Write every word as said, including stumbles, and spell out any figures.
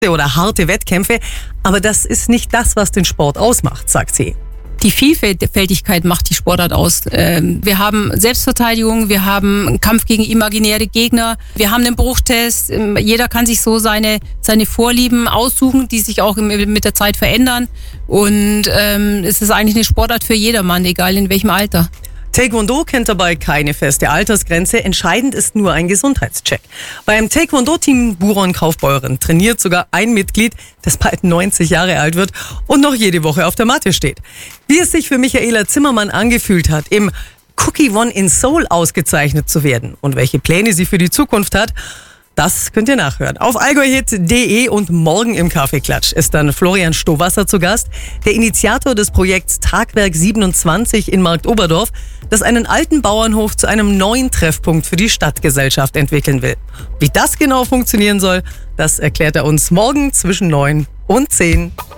oder harte Wettkämpfe. Aber das ist nicht das, was den Sport ausmacht, sagt sie. Die Vielfältigkeit macht die Sportart aus. Wir haben Selbstverteidigung, wir haben Kampf gegen imaginäre Gegner, wir haben den Bruchtest. Jeder kann sich so seine, seine Vorlieben aussuchen, die sich auch mit der Zeit verändern. Und ähm, es ist eigentlich eine Sportart für jedermann, egal in welchem Alter. Taekwondo kennt dabei keine feste Altersgrenze. Entscheidend ist nur ein Gesundheitscheck. Beim Taekwondo-Team Buron Kaufbeuren trainiert sogar ein Mitglied, das bald neunzig Jahre alt wird und noch jede Woche auf der Matte steht. Wie es sich für Michaela Zimmermann angefühlt hat, im Cookie One in Seoul ausgezeichnet zu werden und welche Pläne sie für die Zukunft hat, das könnt ihr nachhören. Auf allgäuhit punkt de und morgen im Kaffeeklatsch ist dann Florian Stowasser zu Gast, der Initiator des Projekts Tagwerk siebenundzwanzig in Marktoberdorf, das einen alten Bauernhof zu einem neuen Treffpunkt für die Stadtgesellschaft entwickeln will. Wie das genau funktionieren soll, das erklärt er uns morgen zwischen neun und zehn.